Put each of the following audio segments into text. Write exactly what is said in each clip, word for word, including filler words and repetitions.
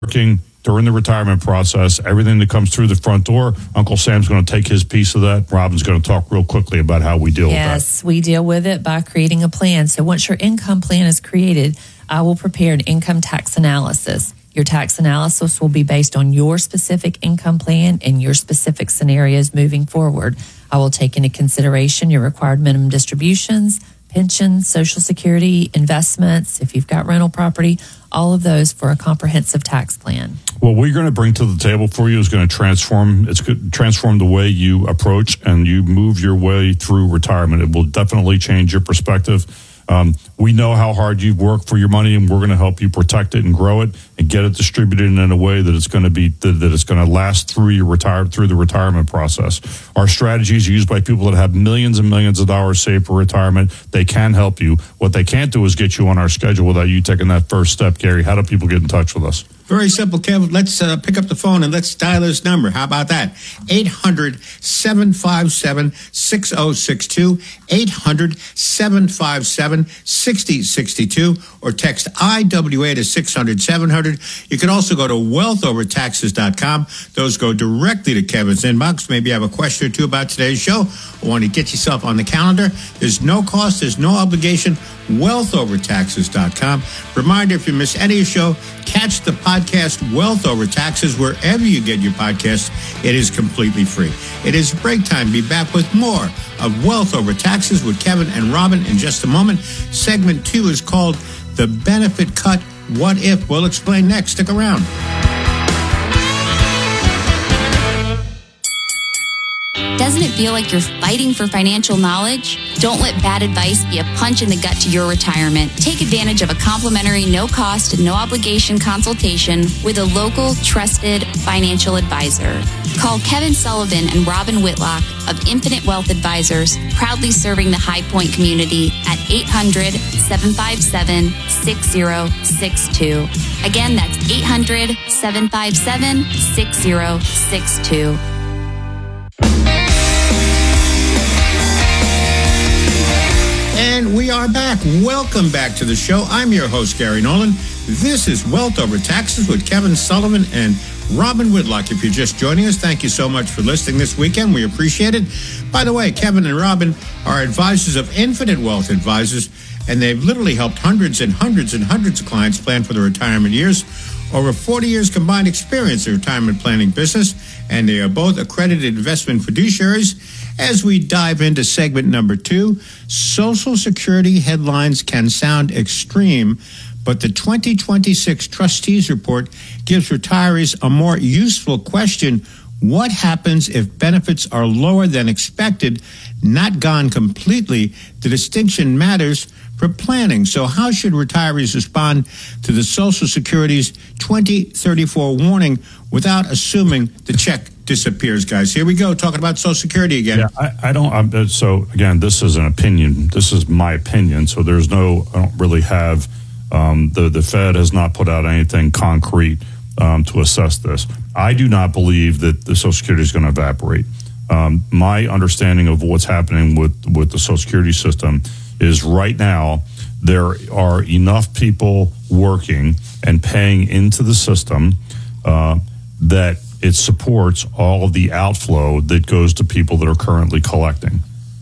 working during the retirement process, everything that comes through the front door, Uncle Sam's going to take his piece of that. Robin's going to talk real quickly about how we deal yes, with that. Yes, we deal with it by creating a plan. So once your income plan is created, I will prepare an income tax analysis. Your tax analysis will be based on your specific income plan and your specific scenarios moving forward. I will take into consideration your required minimum distributions, pensions, Social Security, investments, if you've got rental property, all of those for a comprehensive tax plan. What we're going to bring to the table for you is going to transform, it's going to transform the way you approach and you move your way through retirement. It will definitely change your perspective. Um, we know how hard you've worked for your money, and we're going to help you protect it and grow it and get it distributed in a way that it's going to be that, that it's going to last through your retire through the retirement process. Our strategies are used by people that have millions and millions of dollars saved for retirement. They can help you. What they can't do is get you on our schedule without you taking that first step. Gary, how do people get in touch with us? Very simple, Kevin. Let's uh, pick up the phone and let's dial his number. How about that? eight hundred, seven five seven, six oh six two, eight hundred, seven five seven, six oh six two, or text I W A to six hundred, seven hundred. You can also go to wealth over taxes dot com. Those go directly to Kevin's inbox. Maybe you have a question or two about today's show or want to get yourself on the calendar. There's no cost. There's no obligation. wealth over taxes dot com. Reminder, if you miss any of the show, catch the podcast Wealth Over Taxes wherever you get your podcasts. It is completely free. It is break time. Be back with more of Wealth Over Taxes with Kevin and Robin in just a moment. Segment two is called The Benefit Cut. What If? We'll explain next. Stick around. Doesn't it feel like you're fighting for financial knowledge? Don't let bad advice be a punch in the gut to your retirement. Take advantage of a complimentary, no-cost, no-obligation consultation with a local, trusted financial advisor. Call Kevin Sullivan and Robin Whitlock of Infinite Wealth Advisors, proudly serving the High Point community at eight hundred, seven five seven, six oh six two. Again, that's eight hundred, seven five seven, six oh six two. And we are back. Welcome back to the show. I'm your host, Gary Nolan. This is Wealth Over Taxes with Kevin Sullivan and Robin Whitlock. If you're just joining us, thank you so much for listening this weekend. We appreciate it. By the way, Kevin and Robin are advisors of Infinite Wealth Advisors, and they've literally helped hundreds and hundreds and hundreds of clients plan for their retirement years. Over forty years combined experience in retirement planning business, and they are both accredited investment fiduciaries. As we dive into segment number two, Social Security headlines can sound extreme, but the twenty twenty-six Trustees Report gives retirees a more useful question. What happens if benefits are lower than expected, not gone completely? The distinction matters for planning. So how should retirees respond to the Social Security's twenty thirty-four warning without assuming the check disappears, guys? Here we go, talking about Social Security again. Yeah, I, I don't, I'm, so again, this is an opinion. This is my opinion. So there's no, I don't really have, um, the, the Fed has not put out anything concrete um, to assess this. I do not believe that the Social Security is going to evaporate. Um, my understanding of what's happening with, with the Social Security system is right now there are enough people working and paying into the system uh, that it supports all of the outflow that goes to people that are currently collecting.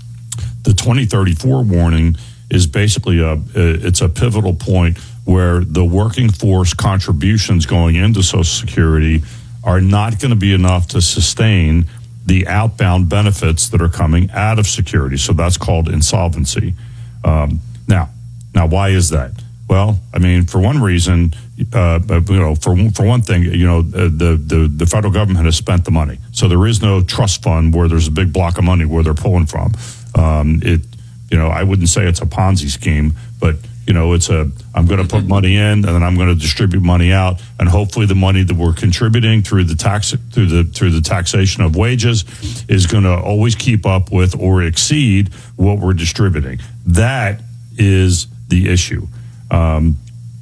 The twenty thirty-four warning is basically a it's a pivotal point where the working force contributions going into Social Security are not going to be enough to sustain the outbound benefits that are coming out of security. So that's called insolvency. Um, now, now, why is that? Well, I mean, for one reason, uh, you know, for for one thing, you know, the, the the federal government has spent the money, so there is no trust fund where there's a big block of money where they're pulling from. Um, it, you know, I wouldn't say it's a Ponzi scheme, but you know, it's a I'm going to put money in and then I'm going to distribute money out, and hopefully the money that we're contributing through the tax through the through the taxation of wages is going to always keep up with or exceed what we're distributing. That is the issue. Um,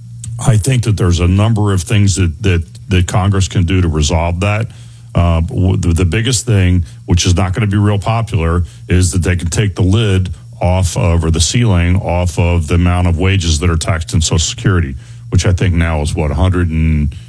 I think that there's a number of things that, that, that Congress can do to resolve that. Uh, the, the biggest thing, which is not going to be real popular, is that they can take the lid off of, or the ceiling off of the amount of wages that are taxed in Social Security, which I think now is what, one hundred